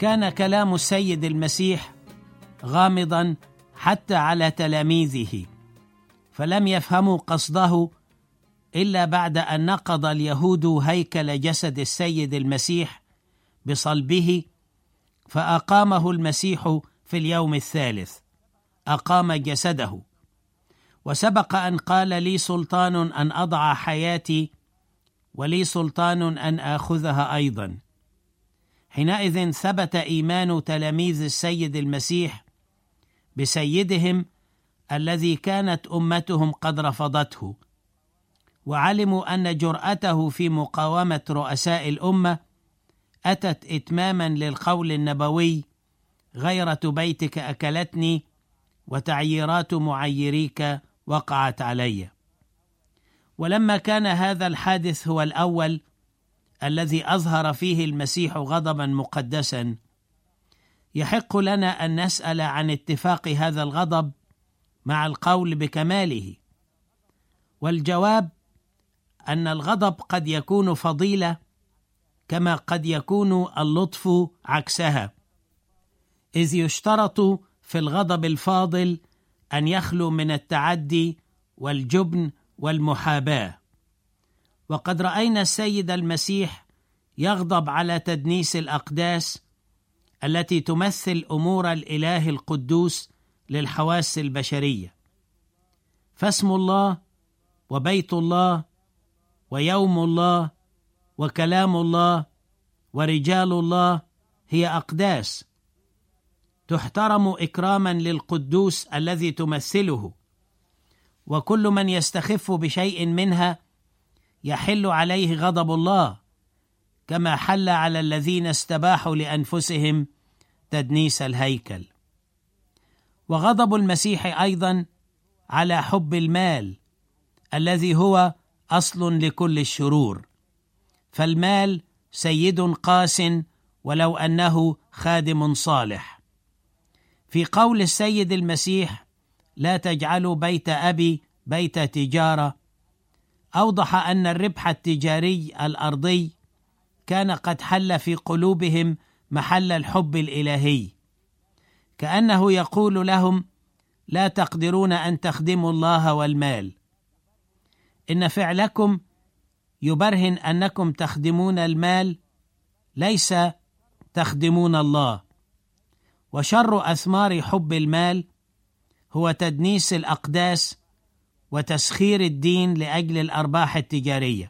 وكان كلام السيد المسيح غامضا حتى على تلاميذه، فلم يفهموا قصده إلا بعد أن نقض اليهود هيكل جسد السيد المسيح بصلبه، فأقامه المسيح في اليوم الثالث، أقام جسده. وسبق أن قال: لي سلطان أن أضع حياتي ولي سلطان أن آخذها أيضا. حينئذ ثبت إيمان تلاميذ السيد المسيح بسيدهم الذي كانت أمتهم قد رفضته، وعلموا أن جرأته في مقاومة رؤساء الأمة أتت إتماما للقول النبوي: غيرة بيتك أكلتني وتعييرات معيريك وقعت علي. ولما كان هذا الحادث هو الأول الذي أظهر فيه المسيح غضبا مقدسا، يحق لنا أن نسأل عن اتفاق هذا الغضب مع القول بكماله. والجواب أن الغضب قد يكون فضيلة كما قد يكون اللطف عكسها، إذ يشترط في الغضب الفاضل أن يخلو من التعدي والجبن والمحاباة. وقد رأينا السيد المسيح يغضب على تدنيس الأقداس التي تمثل أمور الإله القدوس للحواس البشرية. فاسم الله وبيت الله ويوم الله وكلام الله ورجال الله هي أقداس تحترم إكراما للقدوس الذي تمثله، وكل من يستخف بشيء منها يحل عليه غضب الله، كما حل على الذين استباحوا لأنفسهم تدنيس الهيكل. وغضب المسيح أيضا على حب المال الذي هو أصل لكل الشرور، فالمال سيد قاس ولو أنه خادم صالح. في قول السيد المسيح: لا تجعلوا بيت أبي بيت تجارة، أوضح أن الربح التجاري الأرضي كان قد حل في قلوبهم محل الحب الإلهي، كأنه يقول لهم: لا تقدرون أن تخدموا الله والمال، إن فعلكم يبرهن أنكم تخدمون المال ليس تخدمون الله. وشر أثمار حب المال هو تدنيس الأقداس وتسخير الدين لأجل الأرباح التجارية.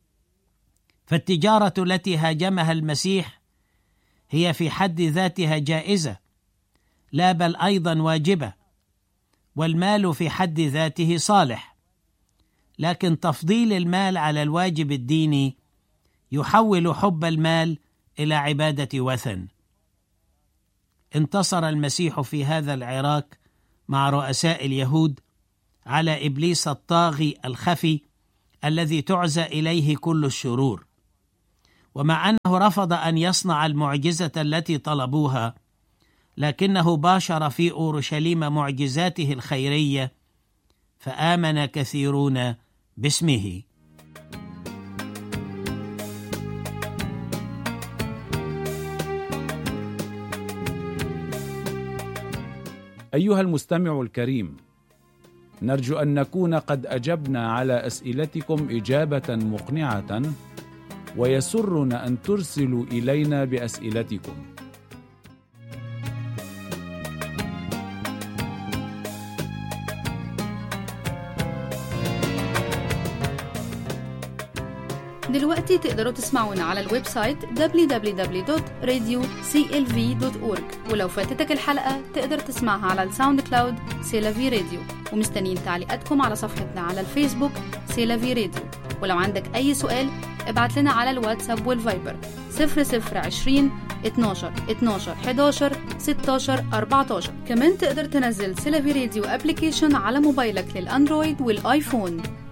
فالتجارة التي هاجمها المسيح هي في حد ذاتها جائزة، لا بل أيضا واجبة، والمال في حد ذاته صالح، لكن تفضيل المال على الواجب الديني يحول حب المال إلى عبادة وثن. انتصر المسيح في هذا العراك مع رؤساء اليهود على إبليس الطاغي الخفي الذي تعزى إليه كل الشرور، ومع أنه رفض أن يصنع المعجزة التي طلبوها، لكنه باشر في أورشليم معجزاته الخيرية، فآمن كثيرون باسمه. أيها المستمع الكريم، نرجو أن نكون قد أجبنا على أسئلتكم إجابة مقنعة، ويسرنا أن ترسلوا إلينا بأسئلتكم. دلوقتي تقدروا تسمعونا على الويب سايت www.radioclv.org، ولو فاتتك الحلقة تقدر تسمعها على الساوند كلاود سيلافي راديو. ومستنيين تعليقاتكم على صفحتنا على الفيسبوك سيلافي راديو. ولو عندك أي سؤال ابعت لنا على الواتساب والفايبر 0020 12 12 11 16 14. كمان تقدر تنزل سيلافي راديو ابليكيشن على موبايلك للأندرويد والآيفون.